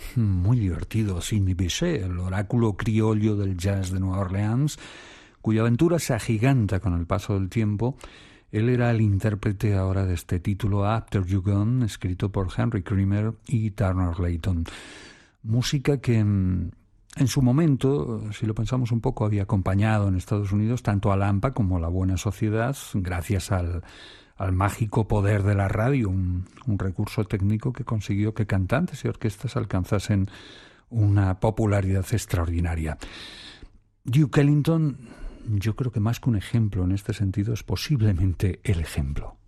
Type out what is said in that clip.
Muy divertido, Sidney Bechet, el oráculo criollo del jazz de Nueva Orleans, cuya aventura se agiganta con el paso del tiempo. Él era el intérprete ahora de este título After You Gone, escrito por Henry Creamer y Turner Layton. Música que en su momento, si lo pensamos un poco, había acompañado en Estados Unidos tanto a Lampa como a la Buena Sociedad, gracias al mágico poder de la radio, un recurso técnico que consiguió que cantantes y orquestas alcanzasen una popularidad extraordinaria. Duke Ellington, yo creo que más que un ejemplo en este sentido, es posiblemente el ejemplo.